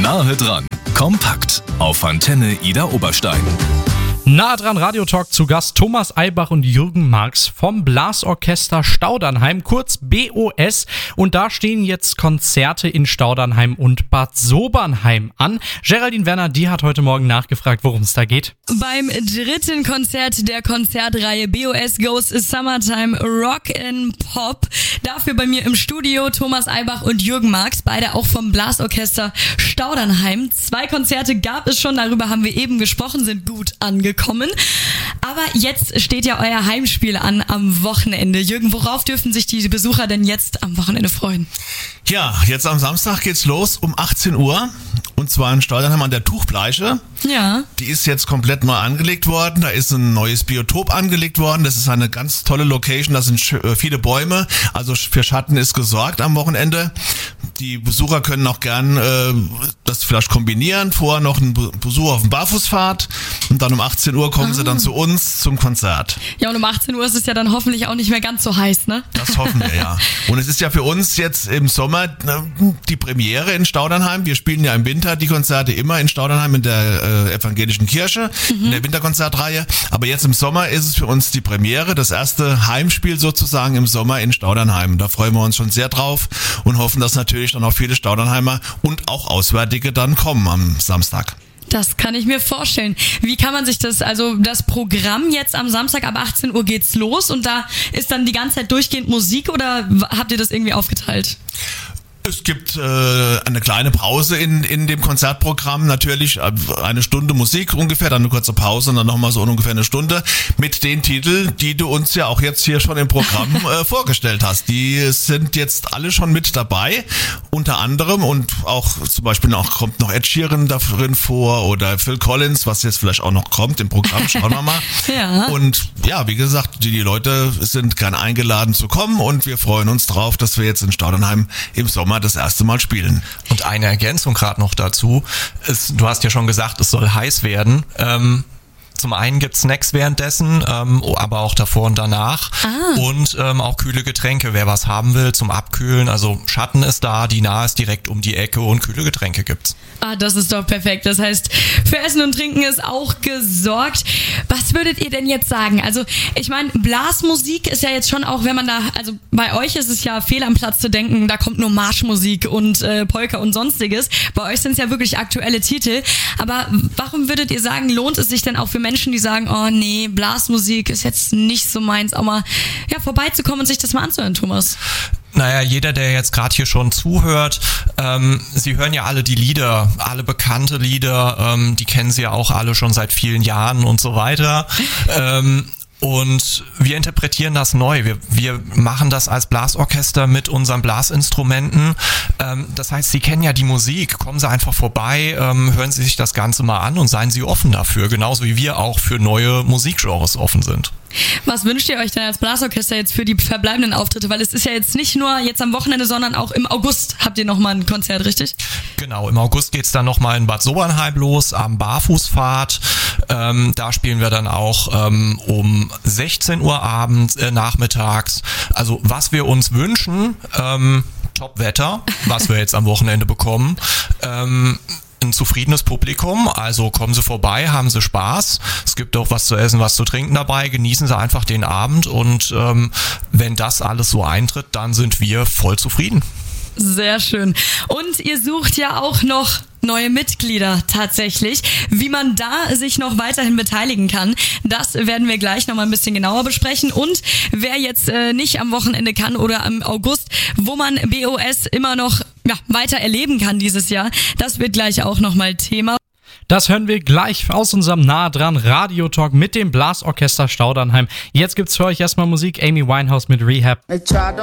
Nahe dran, kompakt auf Antenne Ida Oberstein. Nahe dran Radio Talk, zu Gast Thomas Eibach und Jürgen Marx vom Blasorchester Staudernheim, kurz BOS. Und da stehen jetzt Konzerte in Staudernheim und Bad Sobernheim an. Geraldine Werner, die hat heute Morgen nachgefragt, worum es da geht. Beim dritten Konzert der Konzertreihe BOS Goes Summertime Rock and Pop. Dafür bei mir im Studio Thomas Eibach und Jürgen Marx, beide auch vom Blasorchester Staudernheim. 2 Konzerte gab es schon, darüber haben wir eben gesprochen, sind gut angekommen. Aber jetzt steht ja euer Heimspiel an am Wochenende. Jürgen, worauf dürfen sich die Besucher denn jetzt am Wochenende freuen? Ja, jetzt am Samstag geht's los um 18 Uhr. Und zwar in Staudernheim an der Tuchbleiche. Ja. Die ist jetzt komplett neu angelegt worden. Da ist ein neues Biotop angelegt worden. Das ist eine ganz tolle Location. Da sind viele Bäume. Also für Schatten ist gesorgt am Wochenende. Die Besucher können auch gern das vielleicht kombinieren. Vorher noch ein Besuch auf dem Barfußpfad. Und dann um 18 Uhr kommen sie dann zu uns zum Konzert. Ja, und um 18 Uhr ist es ja dann hoffentlich auch nicht mehr ganz so heiß, ne? Das hoffen wir, ja. Und es ist ja für uns jetzt im Sommer die Premiere in Staudernheim. Wir spielen ja im Winter die Konzerte immer in Staudernheim in der evangelischen Kirche, in der Winterkonzertreihe. Aber jetzt im Sommer ist es für uns die Premiere, das erste Heimspiel sozusagen im Sommer in Staudernheim. Da freuen wir uns schon sehr drauf und hoffen, dass natürlich dann auch viele Staudernheimer und auch Auswärtige dann kommen am Samstag. Das kann ich mir vorstellen. Wie kann man sich das Programm jetzt am Samstag ab 18 Uhr geht's los und da ist dann die ganze Zeit durchgehend Musik oder habt ihr das irgendwie aufgeteilt? Es gibt eine kleine Pause in dem Konzertprogramm, natürlich eine Stunde Musik ungefähr, dann eine kurze Pause und dann nochmal so ungefähr eine Stunde mit den Titeln, die du uns ja auch jetzt hier schon im Programm vorgestellt hast. Die sind jetzt alle schon mit dabei, unter anderem und auch zum Beispiel kommt noch Ed Sheeran darin vor oder Phil Collins, was jetzt vielleicht auch noch kommt im Programm, schauen wir mal. Ja. Und ja, wie gesagt, die Leute sind gern eingeladen zu kommen und wir freuen uns drauf, dass wir jetzt in Staudernheim im Sommer das erste Mal spielen. Und eine Ergänzung gerade noch dazu, du hast ja schon gesagt, es soll heiß werden. Zum einen gibt's Snacks währenddessen, aber auch davor und danach. Und auch kühle Getränke, wer was haben will zum Abkühlen. Also Schatten ist da, die Nahe ist direkt um die Ecke und kühle Getränke gibt's. Das ist doch perfekt. Das heißt, für Essen und Trinken ist auch gesorgt. Was würdet ihr denn jetzt sagen? Also ich meine, Blasmusik ist ja jetzt schon auch, wenn man da, also bei euch ist es ja fehl am Platz zu denken, da kommt nur Marschmusik und Polka und sonstiges. Bei euch sind es ja wirklich aktuelle Titel. Aber warum würdet ihr sagen, lohnt es sich denn auch für Menschen, die sagen, oh nee, Blasmusik ist jetzt nicht so meins, auch mal vorbeizukommen und sich das mal anzuhören, Thomas? Naja, jeder, der jetzt gerade hier schon zuhört, Sie hören ja alle die Lieder, alle bekannte Lieder, die kennen Sie ja auch alle schon seit vielen Jahren und so weiter. Und wir interpretieren das neu. Wir machen das als Blasorchester mit unseren Blasinstrumenten. Das heißt, Sie kennen ja die Musik. Kommen Sie einfach vorbei, hören Sie sich das Ganze mal an und seien Sie offen dafür. Genauso wie wir auch für neue Musikgenres offen sind. Was wünscht ihr euch denn als Blasorchester jetzt für die verbleibenden Auftritte? Weil es ist ja jetzt nicht nur jetzt am Wochenende, sondern auch im August habt ihr nochmal ein Konzert, richtig? Genau, im August geht's dann nochmal in Bad Sobernheim los, am Barfußpfad. Da spielen wir dann auch um 16 Uhr abends, nachmittags. Also was wir uns wünschen, Top-Wetter, was wir jetzt am Wochenende bekommen. Ein zufriedenes Publikum, also kommen Sie vorbei, haben Sie Spaß. Es gibt auch was zu essen, was zu trinken dabei. Genießen Sie einfach den Abend und wenn das alles so eintritt, dann sind wir voll zufrieden. Sehr schön. Und ihr sucht ja auch noch neue Mitglieder tatsächlich. Wie man da sich noch weiterhin beteiligen kann, das werden wir gleich noch mal ein bisschen genauer besprechen. Und wer jetzt nicht am Wochenende kann oder im August, wo man BOS immer noch weiter erleben kann dieses Jahr, das wird gleich auch noch mal Thema. Das hören wir gleich aus unserem Nahe dran Radio Talk mit dem Blasorchester Staudernheim. Jetzt gibt's für euch erstmal Musik, Amy Winehouse mit Rehab.